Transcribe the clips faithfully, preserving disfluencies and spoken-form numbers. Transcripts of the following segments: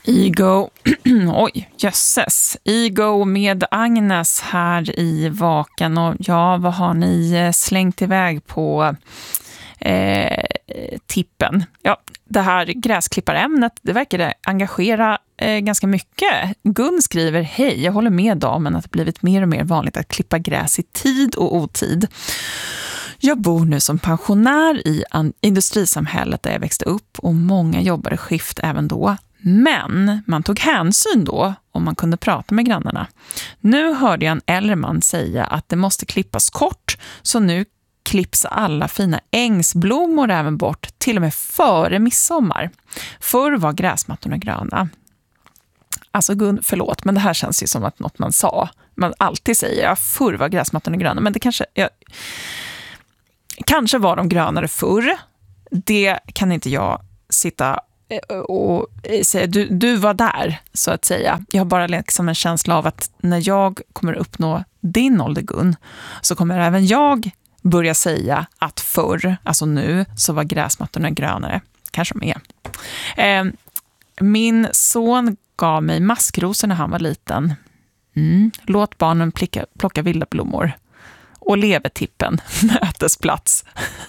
Ego, oj, jösses. Ego med Agnes här i Vaken. Och ja, vad har ni slängt iväg på eh, tippen? Ja, det här gräsklipparämnet, det verkar engagera eh, ganska mycket. Gun skriver, hej, jag håller med damen att det blivit mer och mer vanligt att klippa gräs i tid och otid. Jag bor nu som pensionär i industrisamhället där jag växte upp och många jobbade skift även då. Men man tog hänsyn då om man kunde prata med grannarna. Nu hörde jag en äldre man säga att det måste klippas kort, så nu klipps alla fina ängsblommor även bort, till och med före midsommar. Förr var gräsmattorna gröna. Alltså Gun, förlåt, men det här känns ju som att något man sa. Man alltid säger, ja, förr var gräsmattorna gröna, men det kanske... Ja, kanske var de grönare förr. Det kan inte jag sitta och säga. Du, du var där, så att säga. Jag har bara liksom en känsla av att när jag kommer uppnå din ålder, Gun, så kommer även jag börja säga att förr, alltså nu, så var gräsmattorna grönare. Kanske de är. Eh, min son gav mig maskrosor när han var liten. Mm. Låt barnen plocka, plocka vilda blommor. Och levertippen, mötesplats.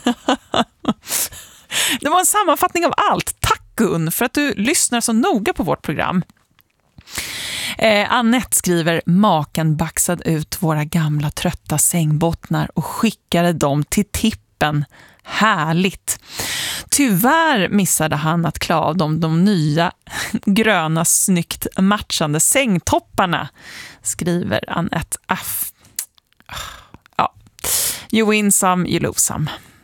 Det var en sammanfattning av allt. Tack Gun för att du lyssnar så noga på vårt program. Eh, Annette skriver, maken baxade ut våra gamla trötta sängbottnar och skickade dem till tippen. Härligt. Tyvärr missade han att klä av dem de nya gröna snyggt matchande sängtopparna, skriver Annette. Aff. Ja. You win some, you lose some.